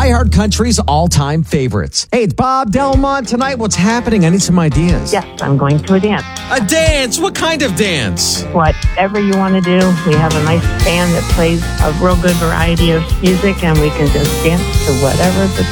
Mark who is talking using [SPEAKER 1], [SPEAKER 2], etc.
[SPEAKER 1] iHeart Country's all-time favorites. Hey, it's Bob Delmont. Tonight, what's happening? I need some ideas.
[SPEAKER 2] Yes, I'm going to a dance.
[SPEAKER 1] A dance? What kind of dance?
[SPEAKER 2] Whatever you want to do. We have a nice band that plays a real good variety of music, and we can just dance to whatever the